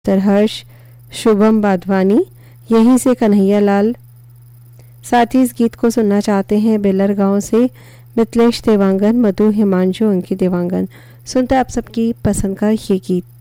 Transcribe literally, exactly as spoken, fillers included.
तरहर्ष, शुभम बाधवानी, यहीं से कन्हैया लाल। साथ ही इस गीत को सुनना चाहते हैं बेलर गांव से मिथिलेश देवांगन, मधु, हिमांशु, अंकित देवांगन। सुनते आप सबकी पसंद का ये गीत।